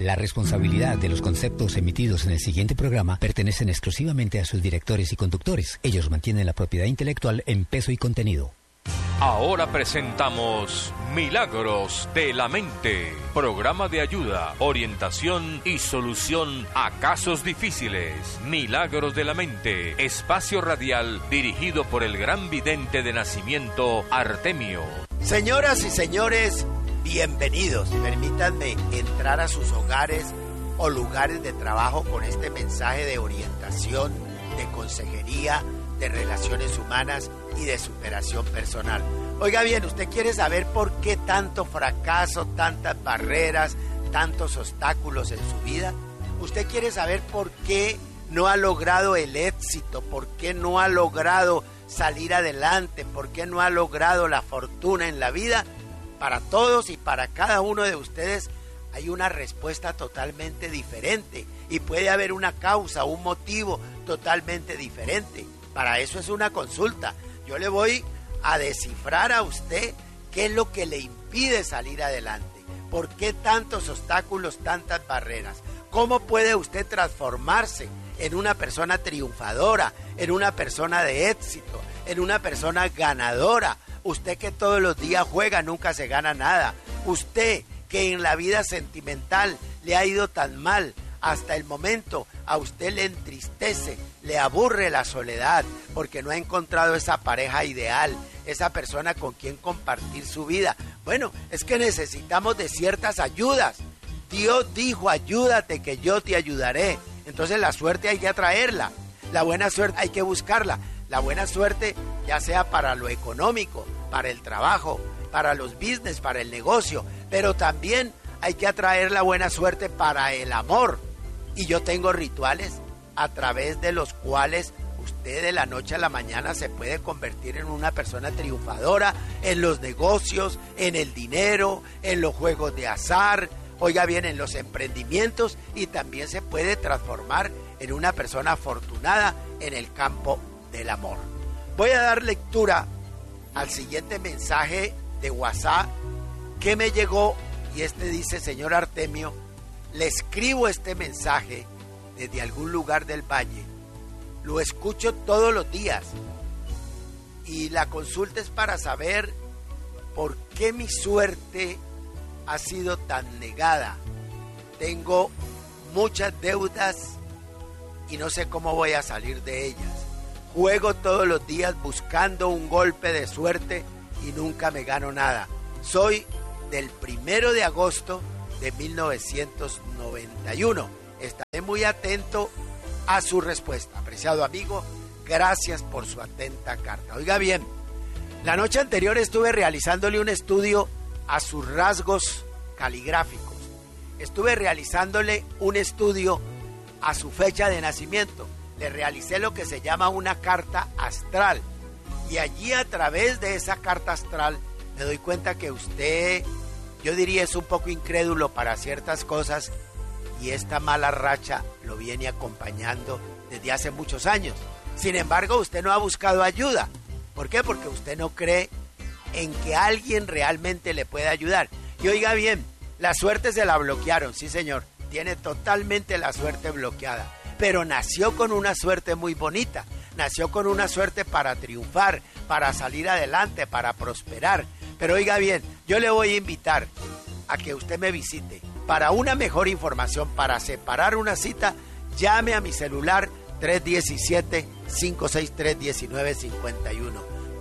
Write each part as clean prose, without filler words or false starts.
La responsabilidad de los conceptos emitidos en el siguiente programa pertenecen exclusivamente a sus directores y conductores. Ellos mantienen la propiedad intelectual en peso y contenido. Ahora presentamos Milagros de la Mente, programa de ayuda, orientación y solución a casos difíciles. Milagros de la Mente, espacio radial dirigido por el gran vidente de nacimiento Artemio. Señoras y señores, bienvenidos. Permítanme entrar a sus hogares o lugares de trabajo con este mensaje de orientación, de consejería, de relaciones humanas y de superación personal. Oiga bien, ¿usted quiere saber por qué tanto fracaso, tantas barreras, tantos obstáculos en su vida? ¿Usted quiere saber por qué no ha logrado el éxito? ¿Por qué no ha logrado salir adelante? ¿Por qué no ha logrado la fortuna en la vida? Para todos y para cada uno de ustedes hay una respuesta totalmente diferente y puede haber una causa, un motivo totalmente diferente. Para eso es una consulta. Yo le voy a descifrar a usted qué es lo que le impide salir adelante. ¿Por qué tantos obstáculos, tantas barreras? ¿Cómo puede usted transformarse en una persona triunfadora, en una persona de éxito, en una persona ganadora? Usted que todos los días juega, nunca se gana nada. Usted que en la vida sentimental le ha ido tan mal hasta el momento, a usted le entristece, le aburre la soledad, porque no ha encontrado esa pareja ideal, esa persona con quien compartir su vida. Bueno, es que necesitamos de ciertas ayudas. Dios dijo, ayúdate que yo te ayudaré. Entonces la suerte hay que atraerla, la buena suerte hay que buscarla. La buena suerte ya sea para lo económico, para el trabajo, para los business, para el negocio, pero también hay que atraer la buena suerte para el amor. Y yo tengo rituales a través de los cuales usted de la noche a la mañana se puede convertir en una persona triunfadora en los negocios, en el dinero, en los juegos de azar, oiga bien, en los emprendimientos, y también se puede transformar en una persona afortunada en el campo del amor. Voy a dar lectura al siguiente mensaje de WhatsApp que me llegó, y este dice: señor Artemio, le escribo este mensaje desde algún lugar del valle, lo escucho todos los días y la consulta es para saber por qué mi suerte ha sido tan negada. Tengo muchas deudas y no sé cómo voy a salir de ellas. Juego todos los días buscando un golpe de suerte y nunca me gano nada. Soy del 1 de agosto de 1991. Estaré muy atento a su respuesta. Apreciado amigo, gracias por su atenta carta. Oiga bien, la noche anterior estuve realizándole un estudio a sus rasgos caligráficos. Estuve realizándole un estudio a su fecha de nacimiento. Le realicé lo que se llama una carta astral. Y allí, a través de esa carta astral, me doy cuenta que usted, yo diría, es un poco incrédulo para ciertas cosas, y esta mala racha lo viene acompañando desde hace muchos años. Sin embargo, usted no ha buscado ayuda. ¿Por qué? Porque usted no cree en que alguien realmente le pueda ayudar. Y oiga bien, la suerte se la bloquearon, sí señor, tiene totalmente la suerte bloqueada, pero nació con una suerte muy bonita, nació con una suerte para triunfar, para salir adelante, para prosperar. Pero oiga bien, yo le voy a invitar a que usted me visite. Para una mejor información, para separar una cita, llame a mi celular 317-563-1951.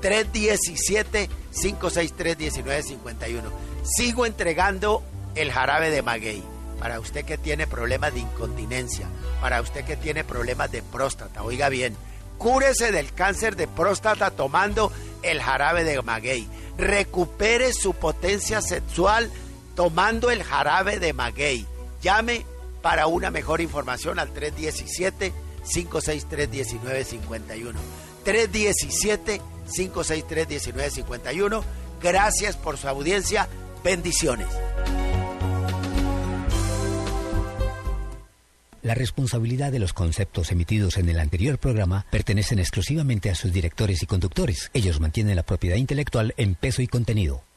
317-563-1951. Sigo entregando el jarabe de maguey para usted que tiene problemas de incontinencia, para usted que tiene problemas de próstata. Oiga bien, cúrese del cáncer de próstata tomando el jarabe de maguey. Recupere su potencia sexual tomando el jarabe de maguey. Llame para una mejor información al 317-563-1951. 317-563-1951. Gracias por su audiencia. Bendiciones. La responsabilidad de los conceptos emitidos en el anterior programa pertenecen exclusivamente a sus directores y conductores. Ellos mantienen la propiedad intelectual en peso y contenido.